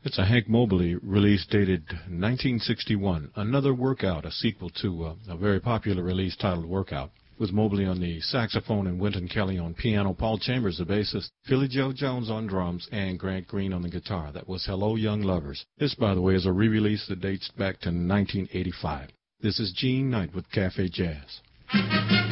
It's a Hank Mobley release dated 1961. Another Workout, a sequel to a very popular release titled Workout, with Mobley on the saxophone and Wynton Kelly on piano, Paul Chambers the bassist, Philly Joe Jones on drums, and Grant Green on the guitar. That was Hello Young Lovers. This, by the way, is a re-release that dates back to 1985. This is Gene Knight with Cafe Jazz.